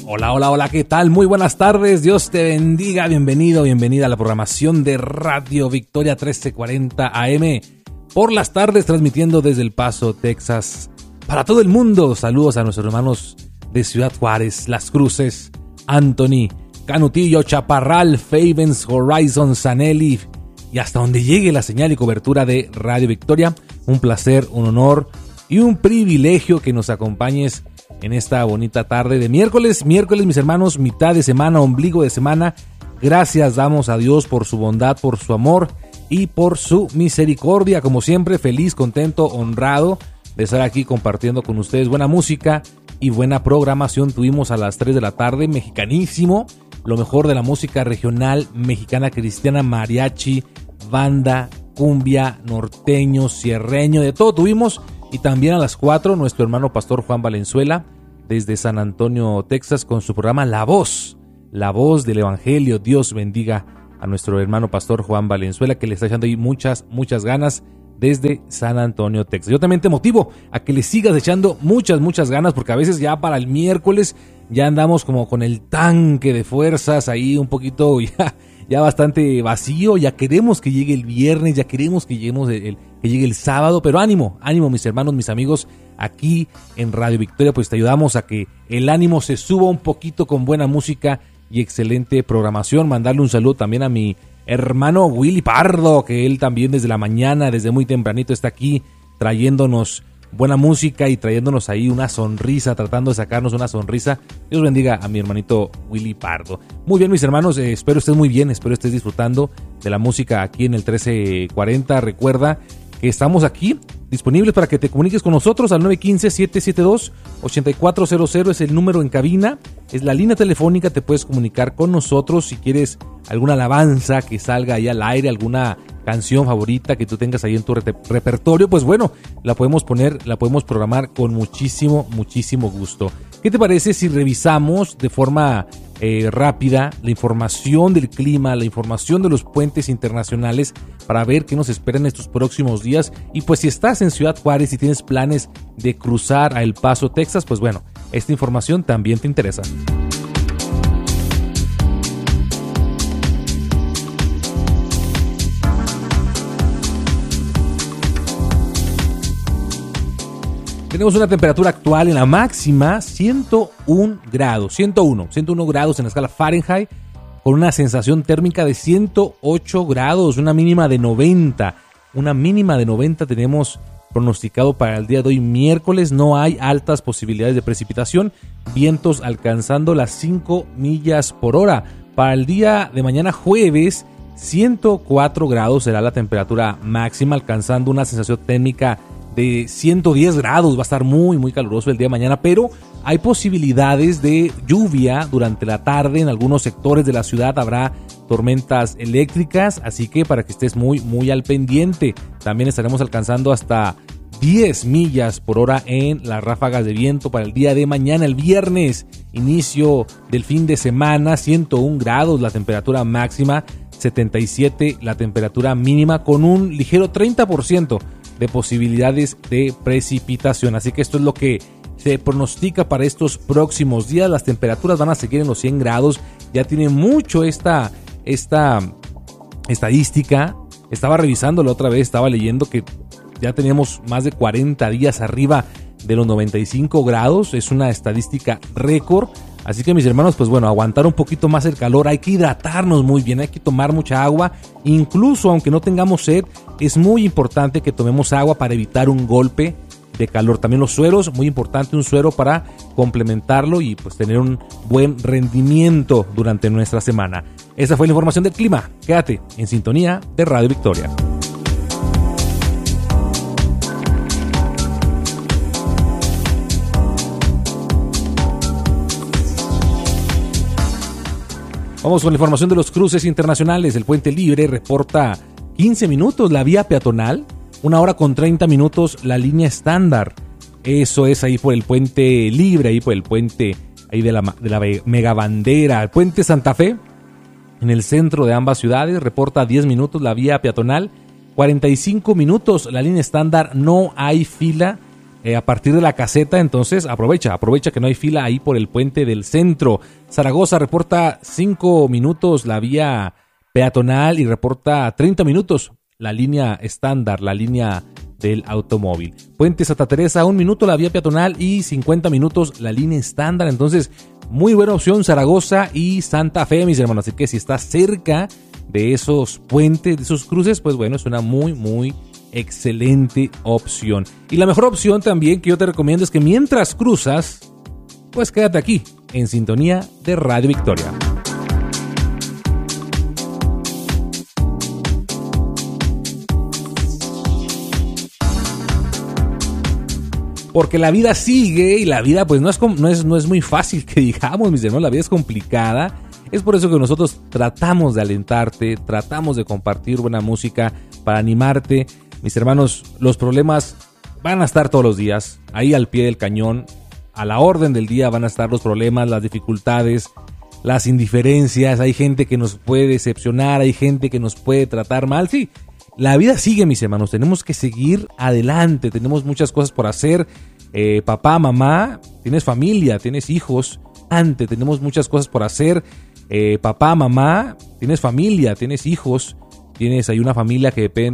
Hola, hola, hola, ¿qué tal? Muy buenas tardes, Dios te bendiga, bienvenido, bienvenida a la programación de Radio Victoria 1340 AM. Por las tardes, transmitiendo desde El Paso, Texas, para todo el mundo. Saludos a nuestros hermanos de Ciudad Juárez, Las Cruces, Anthony, Canutillo, Chaparral, Favens, Horizon, Sanelli y hasta donde llegue la señal y cobertura de Radio Victoria. Un placer, un honor y un privilegio que nos acompañes en esta bonita tarde de miércoles, mis hermanos, mitad de semana, ombligo de semana. Gracias damos a Dios por su bondad, por su amor y por su misericordia. Como siempre, feliz, contento, honrado de estar aquí compartiendo con ustedes buena música y buena programación. Tuvimos a las 3 de la tarde, mexicanísimo, lo mejor de la música regional, mexicana, cristiana, mariachi, banda, cumbia, norteño, sierreño, de todo tuvimos. Y también a las 4, nuestro hermano pastor Juan Valenzuela, desde San Antonio, Texas, con su programa La Voz del Evangelio. Dios bendiga a nuestro hermano pastor Juan Valenzuela, que le está echando ahí muchas ganas desde San Antonio, Texas. Yo también te motivo a que le sigas echando muchas ganas, porque a veces ya para el miércoles ya andamos como con el tanque de fuerzas ahí un poquito ya bastante vacío. Ya queremos que llegue el viernes, ya queremos que llegue el sábado, pero ánimo mis hermanos, mis amigos, aquí en Radio Victoria pues te ayudamos a que el ánimo se suba un poquito con buena música y excelente programación. Mandarle un saludo también a mi hermano Willy Pardo, que él también desde la mañana, desde muy tempranito está aquí trayéndonos buena música y trayéndonos ahí una sonrisa, tratando de sacarnos una sonrisa. Dios bendiga a mi hermanito Willy Pardo. Muy bien, mis hermanos, espero estés muy bien, espero estés disfrutando de la música aquí en el 1340. Recuerda que estamos aquí disponibles para que te comuniques con nosotros al 915-772-8400, es el número en cabina, es la línea telefónica. Te puedes comunicar con nosotros si quieres alguna alabanza que salga ahí al aire, alguna canción favorita que tú tengas ahí en tu repertorio, pues bueno, la podemos programar con muchísimo gusto. ¿Qué te parece si revisamos de forma rápida la información del clima, la información de los puentes internacionales, para ver qué nos espera en estos próximos días? Y pues si estás en Ciudad Juárez y tienes planes de cruzar a El Paso, Texas, pues bueno, esta información también te interesa. Tenemos una temperatura actual en la máxima 101 grados en la escala Fahrenheit, con una sensación térmica de 108 grados, una mínima de 90 tenemos pronosticado para el día de hoy miércoles. No hay altas posibilidades de precipitación, vientos alcanzando las 5 millas por hora. Para el día de mañana jueves, 104 grados será la temperatura máxima, alcanzando una sensación térmica de 110 grados. Va a estar muy caluroso el día de mañana, pero hay posibilidades de lluvia durante la tarde. En algunos sectores de la ciudad habrá tormentas eléctricas, así que para que estés muy al pendiente. También estaremos alcanzando hasta 10 millas por hora en las ráfagas de viento para el día de mañana, el viernes, inicio del fin de semana. 101 grados la temperatura máxima, 77 la temperatura mínima, con un ligero 30% de posibilidades de precipitación. Así que esto es lo que se pronostica para estos próximos días. Las temperaturas van a seguir en los 100 grados. Ya tiene mucho esta estadística. Estaba revisándolo otra vez, estaba leyendo que ya teníamos más de 40 días arriba de los 95 grados. Es una estadística récord. Así que mis hermanos, pues bueno, aguantar un poquito más el calor. Hay que hidratarnos muy bien, hay que tomar mucha agua. Incluso aunque no tengamos sed, es muy importante que tomemos agua para evitar un golpe de calor. También los sueros, muy importante un suero para complementarlo y pues tener un buen rendimiento durante nuestra semana. Esa fue la información del clima. Quédate en sintonía de Radio Victoria. Vamos con la información de los cruces internacionales. El Puente Libre reporta 15 minutos la vía peatonal, 1 hora con 30 minutos la línea estándar. Eso es ahí por el Puente Libre, ahí por el puente ahí de la Megabandera. El Puente Santa Fe, en el centro de ambas ciudades, reporta 10 minutos la vía peatonal, 45 minutos la línea estándar. No hay fila a partir de la caseta, entonces aprovecha que no hay fila ahí por el puente del centro. Zaragoza reporta 5 minutos la vía peatonal y reporta 30 minutos la línea estándar, la línea del automóvil. Puente Santa Teresa, 1 minuto la vía peatonal y 50 minutos la línea estándar. Entonces, muy buena opción Zaragoza y Santa Fe, mis hermanos. Así que si estás cerca de esos puentes, de esos cruces, pues bueno, es una muy excelente opción. Y la mejor opción también que yo te recomiendo es que mientras cruzas, pues quédate aquí, en sintonía de Radio Victoria. Porque la vida sigue y la vida pues no es muy fácil que digamos, mis hermanos, la vida es complicada. Es por eso que nosotros tratamos de alentarte, tratamos de compartir buena música para animarte. Mis hermanos, los problemas van a estar todos los días, ahí al pie del cañón, a la orden del día van a estar los problemas, las dificultades, las indiferencias. Hay gente que nos puede decepcionar, hay gente que nos puede tratar mal, sí. La vida sigue, mis hermanos, tenemos que seguir adelante, tenemos muchas cosas por hacer. Papá, mamá, tienes familia, tienes hijos, tenemos muchas cosas por hacer. Papá, mamá, tienes familia, tienes hijos, tienes ahí una familia que depende